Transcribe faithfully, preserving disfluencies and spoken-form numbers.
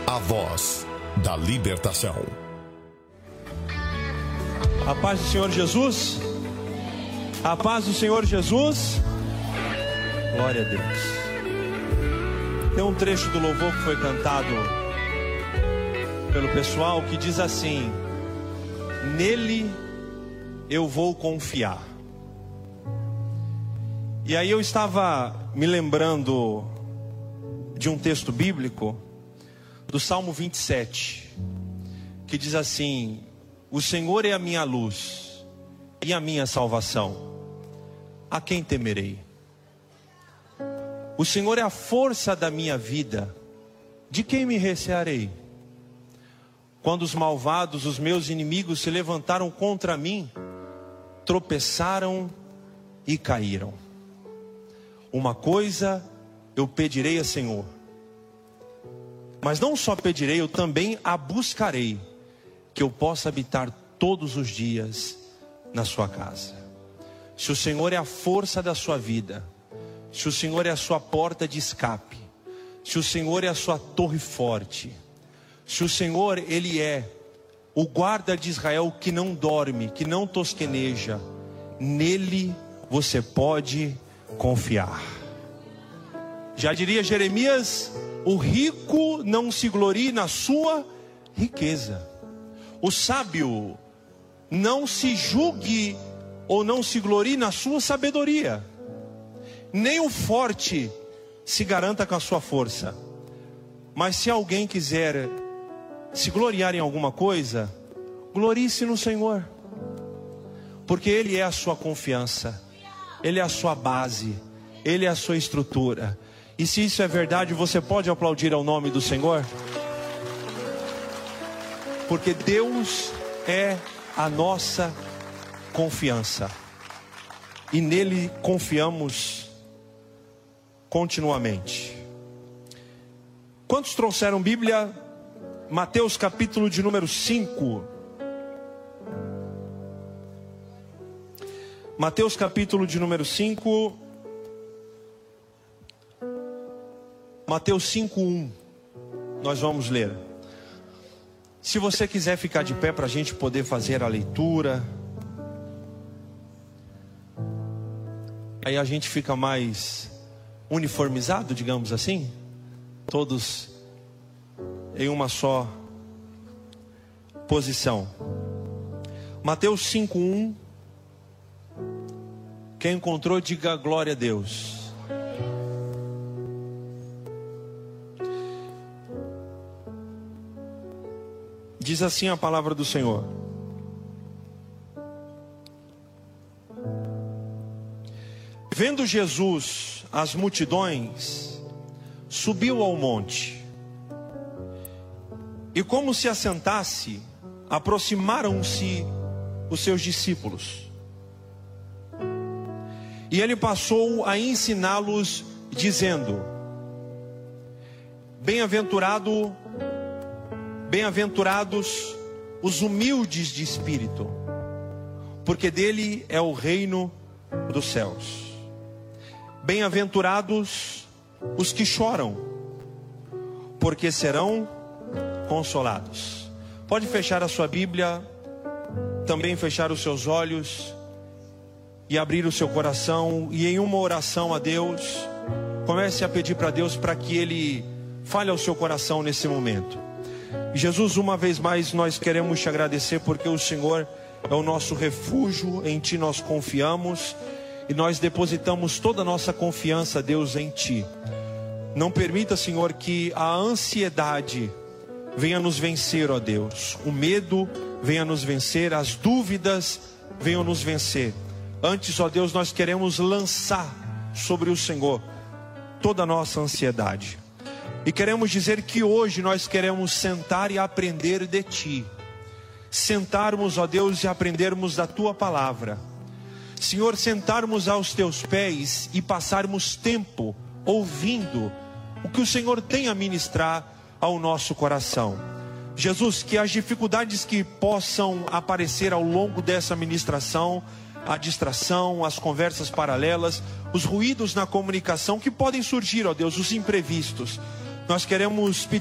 a voz da libertação. A paz do Senhor Jesus. A paz do Senhor Jesus. Glória a Deus. Tem um trecho do louvor que foi cantado pelo pessoal que diz assim: nele eu vou confiar. E aí eu estava me lembrando de um texto bíblico do Salmo vinte e sete, que diz assim: o Senhor é a minha luz e a minha salvação, a quem temerei? O Senhor é a força da minha vida, de quem me recearei? Quando os malvados, os meus inimigos, se levantaram contra mim, tropeçaram e caíram. Uma coisa eu pedirei a Senhor, mas não só pedirei, eu também a buscarei, que eu possa habitar todos os dias na sua casa. Se o Senhor é a força da sua vida, se o Senhor é a sua porta de escape, se o Senhor é a sua torre forte, se o Senhor, Ele é o guarda de Israel que não dorme, que não tosqueneja, nele você pode confiar. Já diria Jeremias: o rico não se glorie na sua riqueza. O sábio não se julgue ou não se glorie na sua sabedoria. Nem o forte se garanta com a sua força. Mas se alguém quiser se gloriar em alguma coisa, glorie-se no Senhor, porque Ele é a sua confiança, Ele é a sua base, Ele é a sua estrutura. E se isso é verdade, você pode aplaudir ao nome do Senhor? Porque Deus é a nossa confiança, e nele confiamos continuamente. Quantos trouxeram Bíblia? Mateus capítulo de número cinco. Mateus capítulo de número cinco. Mateus cinco, um. Nós vamos ler. Se você quiser ficar de pé para a gente poder fazer a leitura, aí a gente fica mais uniformizado, digamos assim, todos em uma só posição. Mateus cinco, um. Quem encontrou, diga glória a Deus. Diz assim a palavra do Senhor: vendo Jesus as multidões, subiu ao monte, e como se assentasse, aproximaram-se os seus discípulos, e ele passou a ensiná-los, dizendo: Bem-aventurado Bem-aventurados os humildes de espírito, porque dele é o reino dos céus. Bem-aventurados os que choram, porque serão consolados. Pode fechar a sua Bíblia, também fechar os seus olhos e abrir o seu coração, e em uma oração a Deus, comece a pedir para Deus para que Ele fale ao seu coração nesse momento. Jesus, uma vez mais nós queremos te agradecer, porque o Senhor é o nosso refúgio, em Ti nós confiamos, e nós depositamos toda a nossa confiança, Deus, em Ti. Não permita, Senhor, que a ansiedade venha nos vencer, ó Deus, o medo venha nos vencer, as dúvidas venham nos vencer. Antes, ó Deus, nós queremos lançar sobre o Senhor toda a nossa ansiedade. E queremos dizer que hoje nós queremos sentar e aprender de Ti. Sentarmos, ó Deus, e aprendermos da Tua palavra. Senhor, sentarmos aos Teus pés e passarmos tempo ouvindo o que o Senhor tem a ministrar ao nosso coração. Jesus, que as dificuldades que possam aparecer ao longo dessa ministração, a distração, as conversas paralelas, os ruídos na comunicação que podem surgir, ó Deus, os imprevistos, nós queremos pedir